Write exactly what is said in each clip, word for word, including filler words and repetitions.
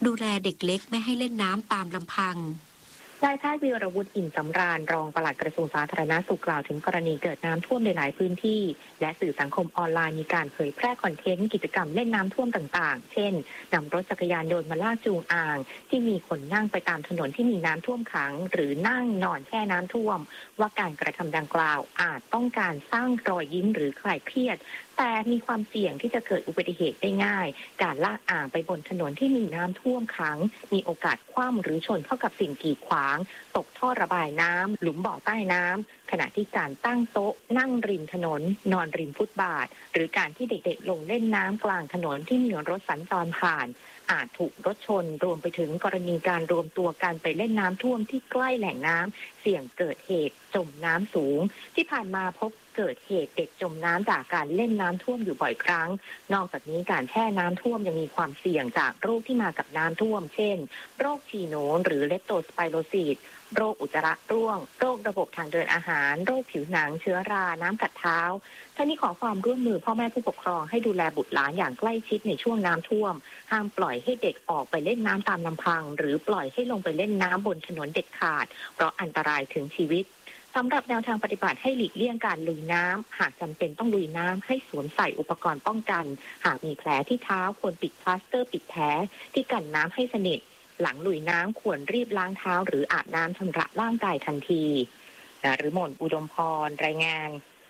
ดูแลเด็กเล็กไม่ให้เล่นน้ำตามลำพังนายแพทย์วีรวุฒิอิ่มสำราญรองปลัดกระทรวงสาธารณสุขกล่าวถึงกรณีเกิดน้ำท่วมในหลายพื้นที่และสื่อสังคมออนไลน์มีการเผยแพร่คอนเทนต์กิจกรรมเล่นน้ำท่วมต่างๆเช่นนำรถจักรยานยนต์มาลากจูงอ่างที่มีคนนั่งไปตามถนนที่มีน้ำท่วมขังหรือนั่งนอนแช่น้ำท่วมว่าการกระทำดังกล่าวอาจต้องการสร้างรอยยิ้มหรือคลายเครียดแต่มีความเสี่ยงที่จะเกิดอุบัติเหตุได้ง่ายการลากอ่างไปบนถนนที่มีน้ำท่วมขังมีโอกาสคว่ำหรือชนเข้ากับสิ่งกีดขวางตกท่อระบายน้ำหลุมบ่อใต้น้ำขณะที่การตั้งโต๊ะนั่งริมถนนนอนริมฟุตบาทหรือการที่เด็กๆลงเล่นน้ำกลางถนนที่มีรถสัญจรผ่านอาจถูกรถชนรวมไปถึงกรณีการรวมตัวกันไปเล่นน้ำท่วมที่ใกล้แหล่งน้ำเสี่ยงเกิดเหตุจมน้ำสูงที่ผ่านมาพบเกิดเหตุเด็กจมน้ำจากการเล่นน้ำท่วมอยู่บ่อยครั้งนอกจากนี้การแช่น้ำท่วมยังมีความเสี่ยงจากโรคที่มากับน้ำท่วมเช่นโรคฉี่หนูหรือเลปโตสไปโรซิสโรคอุจจาระร่วงโรคระบบทางเดินอาหารโรคผิวหนังเชื้อราน้ำกัดเท้าท่านี้ขอความร่วมมือพ่อแม่ผู้ปกครองให้ดูแลบุตรหลานอย่างใกล้ชิดในช่วงน้ำท่วมห้ามปล่อยให้เด็กออกไปเล่นน้ำตามลำพังหรือปล่อยให้ลงไปเล่นน้ำบนถนนเด็ดขาดเพราะอันตรายถึงชีวิตสำหรับแนวทางปฏิบัติให้หลีกเลี่ยงการลุยน้ำหากจำเป็นต้องลุยน้ำให้สวมใส่อุปกรณ์ป้องกันหากมีแผลที่เท้าควรปิดพลาสเตอร์ปิดแผลที่กันน้ำให้สนิทหลังลุยน้ำควรรีบล้างเท้าหรืออาบน้ำชำระร่างกายทันทีนฤมลอุดมพรรายงาน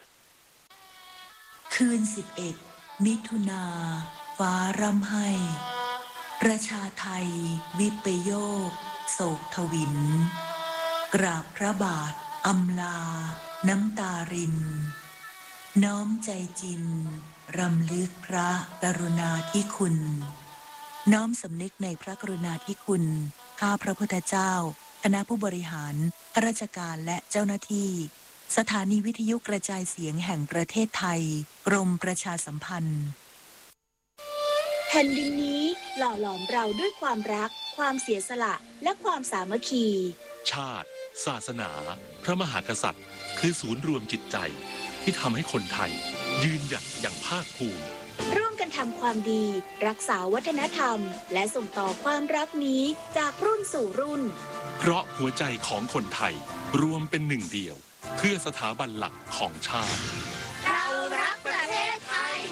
คืนสิบเอ็ดมิถุนาฟ้าร่ำไห้ประชาไทยวิปโยคโศกทวินกราบพระบาทอำลาน้ำตารินน้อมใจจินรำลึกพระกรุณาธิคุณน้อมสำนึกในพระกรุณาธิคุณข้าพระพุทธเจ้าคณะผู้บริหารข้าราชการและเจ้าหน้าที่สถานีวิทยุกระจายเสียงแห่งประเทศไทยกรมประชาสัมพันธ์แผ่นดินนี้หล่อหลอมเราด้วยความรักความเสียสละและความสามัคคีชาติศาสนาพระมหากษัตริย์คือศูนย์รวมจิตใจที่ทำให้คนไทยยืนหยัดอย่างภาคภูมิร่วมกันทำความดีรักษาวัฒนธรรมและส่งต่อความรักนี้จากรุ่นสู่รุ่นเพราะหัวใจของคนไทยรวมเป็นหนึ่งเดียวเพื่อสถาบันหลักของชาติเรารักประเทศไทย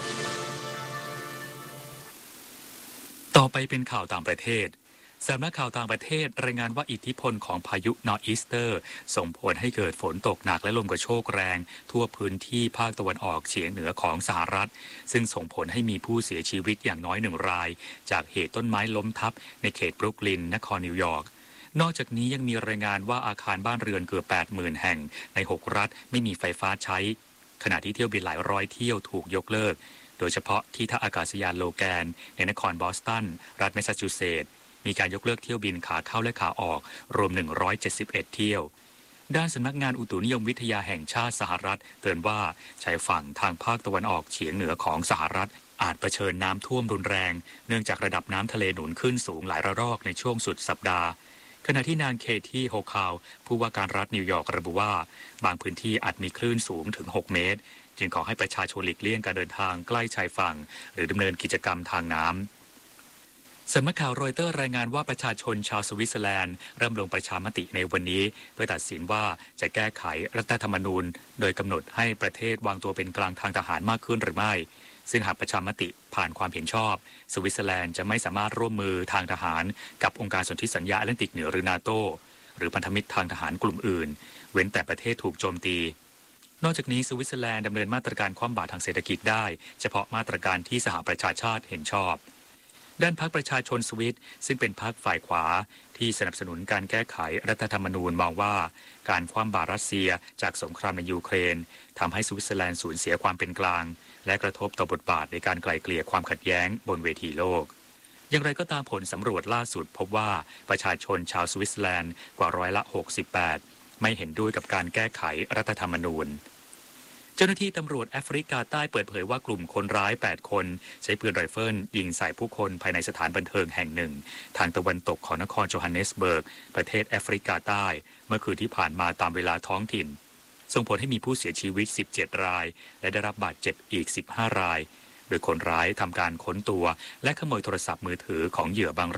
ต่อไปเป็นข่าวต่างประเทศสำนักข่าวต่างประเทศรายงานว่าอิทธิพลของพายุนอร์อีสเตอร์ส่งผลให้เกิดฝนตกหนักและลมกระโชกแรงทั่วพื้นที่ภาคตะวันออกเฉียงเหนือของสหรัฐซึ่งส่งผลให้มีผู้เสียชีวิตอย่างน้อยหนึ่งรายจากเหตุต้นไม้ล้มทับในเขตบรุกลินนครนิวยอร์กนอกจากนี้ยังมีรายงานว่าอาคารบ้านเรือนเกือบ แปดหมื่น แห่งในหกรัฐไม่มีไฟฟ้าใช้ขณะที่เที่ยวบินหลายร้อยเที่ยวถูกยกเลิกโดยเฉพาะที่ท่าอากาศยานโลแกนในนครบอสตันรัฐแมสซาชูเซตส์มีการยกเลิกเที่ยวบินขาเข้าและขาออกรวมหนึ่งร้อยเจ็ดสิบเอ็ดเที่ยวด้านสำนักงานอุตุนิยมวิทยาแห่งชาติสหรัฐเตือนว่าชายฝั่งทางภาคตะวันออกเฉียงเหนือของสหรัฐอาจเผชิญน้ำท่วมรุนแรงเนื่องจากระดับน้ำทะเลหนุนขึ้นสูงหลายระลอกในช่วงสุดสัปดาห์ขณะที่นางเคที่โฮคาวผู้ว่าการรัฐนิวยอร์กระบุว่าบางพื้นที่อาจมีคลื่นสูงถึงหกเมตรจึงขอให้ประชาชนหลีกเลี่ยงการเดินทางใกล้ชายฝั่งหรือดำเนินกิจกรรมทางน้ำสำนักข่าวรอยเตอร์รายงานว่าประชาชนชาวสวิตเซอร์แลนด์เริ่มลงประชามติในวันนี้เพื่อตัดสินว่าจะแก้ไขรัฐธรรมนูญโดยกำหนดให้ประเทศวางตัวเป็นกลางทางทหารมากขึ้นหรือไม่ซึ่งหากประชามติผ่านความเห็นชอบสวิตเซอร์แลนด์จะไม่สามารถร่วมมือทางทหารกับองค์การสนธิสัญญาแอตแลนติกเหนือหรือนาโตหรือพันธมิตรทางทหารกลุ่มอื่นเว้นแต่ประเทศถูกโจมตีนอกจากนี้สวิตเซอร์แลนด์ดำเนินมาตรการคว่ำบาตรทางเศรษฐกิจได้เฉพาะมาตรการที่สหประชาชาติเห็นชอบด้านพรรคประชาชนสวิตซึ่งเป็นพรรคฝ่ายขวาที่สนับสนุนการแก้ไขรัฐธรรมนูญมองว่าการคว่ำบาตรรัสเซียจากสงครามในยูเครนทำให้สวิตเซอร์แลนด์สูญเสียความเป็นกลางและกระทบต่อบทบาทในการไกล่เกลี่ยความขัดแย้งบนเวทีโลกอย่างไรก็ตามผลสำรวจล่าสุดพบว่าประชาชนชาวสวิตเซอร์แลนด์กว่าร้อยละหกสิบแปดไม่เห็นด้วยกับการแก้ไขรัฐธรรมนูญเจ้าหน้าที่ตำรวจแอฟริกาใต้เปิดเผยว่ากลุ่มคนร้ายแปดคนใช้ปืนไรเฟิลยิงใส่ผู้คนภายในสถานบันเทิงแห่งหนึ่งทางตะวันตกของนครโจฮันเนสเบิร์กประเทศแอฟริกาใต้เมื่อคืนที่ผ่านมาตามเวลาท้องถิ่นส่งผลให้มีผู้เสียชีวิตสิบเจ็ดรายและได้รับบาดเจ็บอีกสิบห้ารายโดยคนร้ายทำการค้นตัวและขโมยโทรศัพท์มือถือของเหยื่อบาง